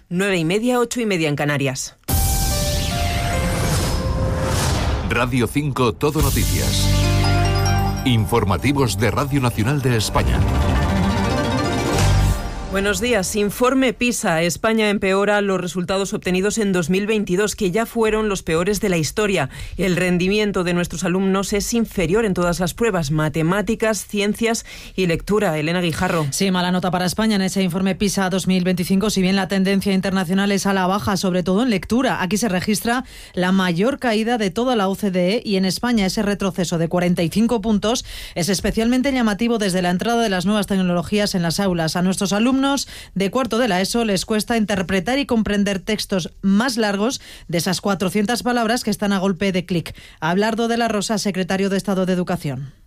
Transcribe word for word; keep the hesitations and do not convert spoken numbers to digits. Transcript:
nueve y media, ocho y media en Canarias. Radio cinco Todo Noticias. Informativos de Radio Nacional de España. Buenos días. Informe PISA. España empeora los resultados obtenidos en dos mil veintidós, que ya fueron los peores de la historia. El rendimiento de nuestros alumnos es inferior en todas las pruebas: matemáticas, ciencias y lectura. Elena Guijarro. Sí, mala nota para España en ese informe PISA dos mil veinticinco, si bien la tendencia internacional es a la baja, sobre todo en lectura. Aquí se registra la mayor caída de toda la O C D E y en España ese retroceso de cuarenta y cinco puntos es especialmente llamativo desde la entrada de las nuevas tecnologías en las aulas. A nuestros alumnos de cuarto de la ESO les cuesta interpretar y comprender textos más largos de esas cuatrocientas palabras que están a golpe de clic. Abelardo de la Rosa, secretario de Estado de Educación.